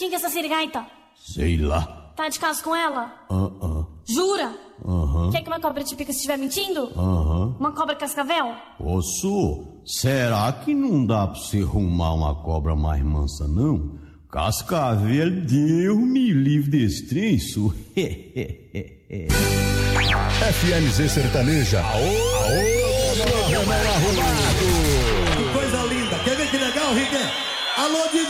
Quem que é essa sirigaita? Sei lá. Tá de caso com ela? Jura? Quer que uma cobra te pique se estiver mentindo? Uma cobra cascavel? Ô, Su, será que não dá pra você arrumar uma cobra mais mansa, não? Cascavel, Deus me livre desse trem, Su. FMZ Sertaneja. Que coisa linda. Quer ver que legal, Rick? Alô,